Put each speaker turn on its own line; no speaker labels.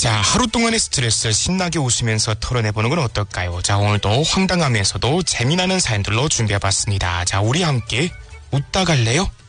자, 하루 동안의 스트레스 신나게 웃으면서 털어내보는 건 어떨까요? 자, 오늘도 황당하면서도 재미나는 사연들로 준비해봤습니다. 자, 우리 함께 웃다 갈래요?